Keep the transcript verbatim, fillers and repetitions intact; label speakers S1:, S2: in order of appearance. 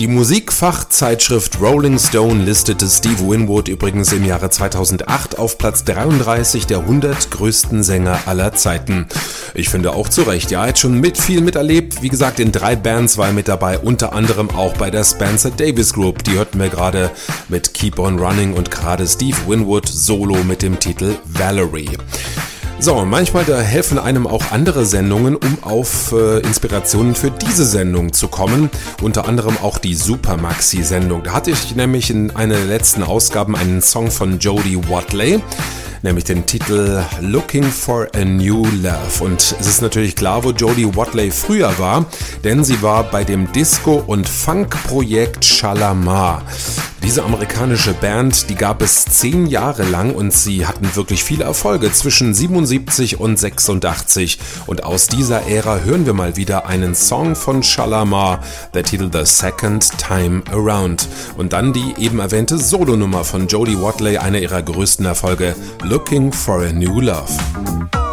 S1: Die Musikfachzeitschrift Rolling Stone listete Steve Winwood übrigens im Jahre zweitausendacht auf Platz dreiunddreißig der hundert größten Sänger aller Zeiten. Ich finde auch zu Recht, ja, er hat schon mit viel miterlebt. Wie gesagt, in drei Bands war er mit dabei, unter anderem auch bei der Spencer Davis Group. Die hörten wir gerade mit Keep on Running und gerade Steve Winwood solo mit dem Titel Valerie. So, manchmal da helfen einem auch andere Sendungen, um auf äh, Inspirationen für diese Sendung zu kommen. Unter anderem auch die Super Maxi-Sendung. Da hatte ich nämlich in einer der letzten Ausgaben einen Song von Jody Watley, nämlich den Titel Looking for a New Love. Und es ist natürlich klar, wo Jody Watley früher war, denn sie war bei dem Disco- und Funk-Projekt Shalamar. Diese amerikanische Band, die gab es zehn Jahre lang und sie hatten wirklich viele Erfolge zwischen siebenundsiebzig und sechsundachtzig. Und aus dieser Ära hören wir mal wieder einen Song von Shalamar, der Titel The Second Time Around. Und dann die eben erwähnte Solonummer von Jody Watley, einer ihrer größten Erfolge, Looking for a New Love.